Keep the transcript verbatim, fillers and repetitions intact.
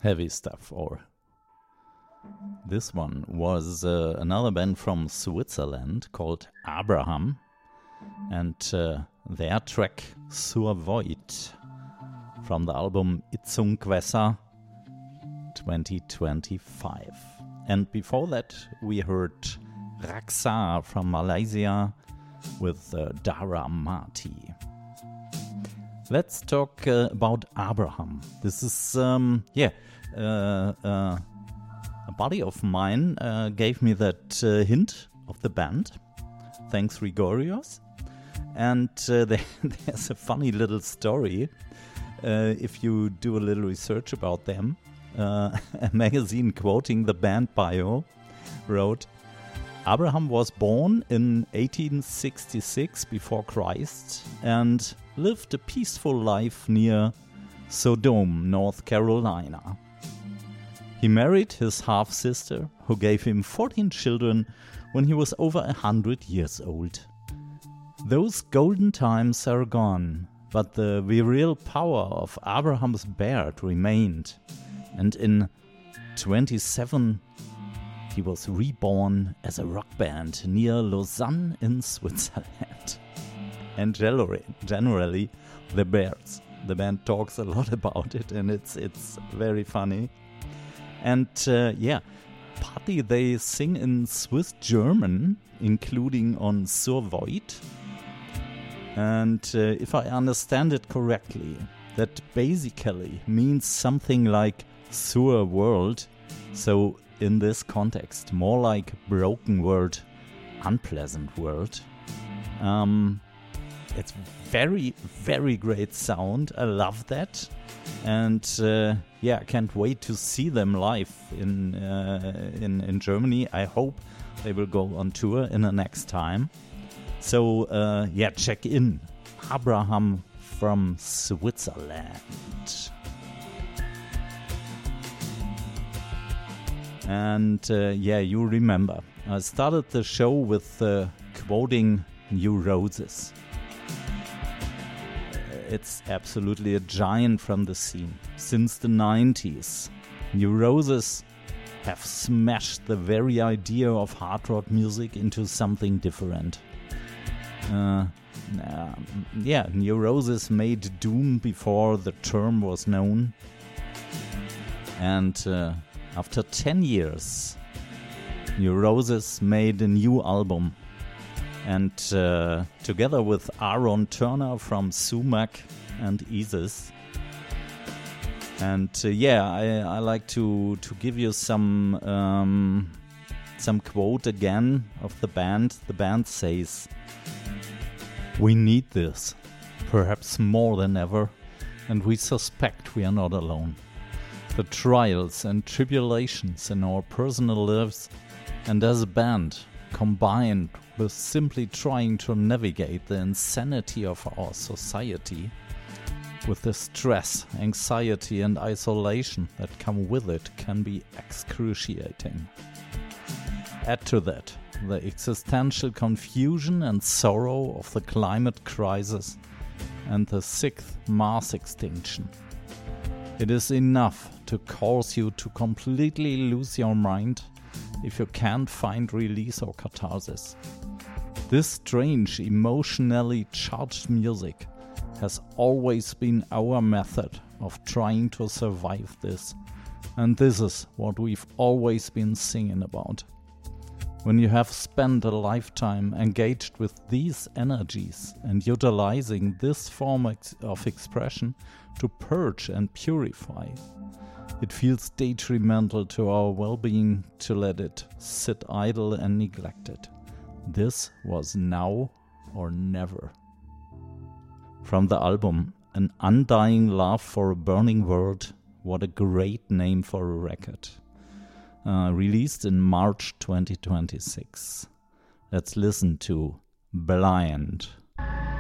heavy stuff. Or this one was uh, another band from Switzerland called Abraham, and uh, their track Sur Void from the album Itzungwässer twenty twenty-five. And before that we heard Raksa from Malaysia with uh, Dara Mati. Let's talk uh, about Abraham. This is, um, yeah, uh, uh, a buddy of mine uh, gave me that uh, hint of the band. Thanks, Rigorios. And uh, there, there's a funny little story. Uh, if you do a little research about them, uh, a magazine quoting the band bio wrote, Abraham was born in eighteen sixty-six before Christ and lived a peaceful life near Sodom, North Carolina. He married his half-sister, who gave him fourteen children when he was over a hundred years old. Those golden times are gone, but the virile power of Abraham's beard remained, and in twenty-seven he was reborn as a rock band near Lausanne in Switzerland. And generally, the Bears. The band talks a lot about it, and it's it's very funny. And uh, yeah, partly they sing in Swiss German, including on Sur Void. And uh, if I understand it correctly, that basically means something like Sur World. So in this context, more like broken world, unpleasant world. Um, it's very, very great sound. I love that. And uh, yeah, I can't wait to see them live in, uh, in in Germany. I hope they will go on tour in the next time. So uh, yeah, check in. Abraham from Switzerland. And uh, yeah, you remember, I started the show with uh, quoting New Roses. It's absolutely a giant from the scene. Since the nineties, New Roses have smashed the very idea of hard rock music into something different. Uh, uh, yeah, New Roses made doom before the term was known. And uh, after ten years, New Roses made a new album. And uh, together with Aaron Turner from Sumac and Isis. And uh, yeah, I, I like to, to give you some um, some quote again of the band. The band says, "We need this, perhaps more than ever, and we suspect we are not alone. The trials and tribulations in our personal lives and as a band, combined with simply trying to navigate the insanity of our society, with the stress, anxiety and isolation that come with it, can be excruciating. Add to that the existential confusion and sorrow of the climate crisis and the sixth mass extinction. It is enough to cause you to completely lose your mind if you can't find release or catharsis. This strange, emotionally charged music has always been our method of trying to survive this, and this is what we've always been singing about. When you have spent a lifetime engaged with these energies and utilizing this form ex- of expression to purge and purify, it feels detrimental to our well-being to let it sit idle and neglected. This was now or never." From the album An Undying Love for a Burning World, what a great name for a record. Uh, released in March twenty twenty-six. Let's listen to Blind.